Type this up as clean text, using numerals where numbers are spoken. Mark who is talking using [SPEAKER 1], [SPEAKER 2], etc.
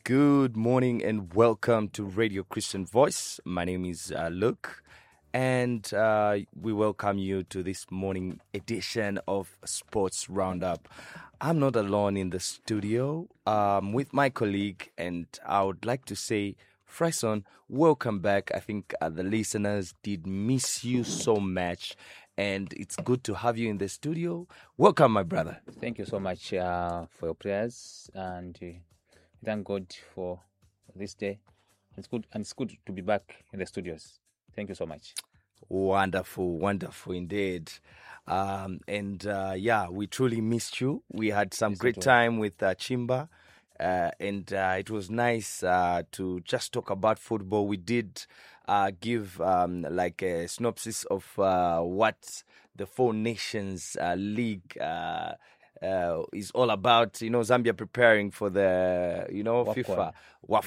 [SPEAKER 1] Good morning and welcome to Radio Christian Voice. My name is Luke, and we welcome you to this morning edition of Sports Roundup. I'm not alone in the studio with my colleague, and I would like to say, Fryson, welcome back. I think the listeners did miss you so much, and it's good to have you in the studio. Welcome, my brother.
[SPEAKER 2] Thank you so much for your prayers, and thank God for this day. It's good to be back in the studios. Thank you so much.
[SPEAKER 1] Wonderful indeed. We truly missed you. We had some
[SPEAKER 2] Yes,
[SPEAKER 1] great
[SPEAKER 2] it was.
[SPEAKER 1] time with Chimba, and it was nice to just talk about football. We did give like a synopsis of what the Four Nations League is all about. Zambia preparing for the
[SPEAKER 2] WAFCON.
[SPEAKER 1] FIFA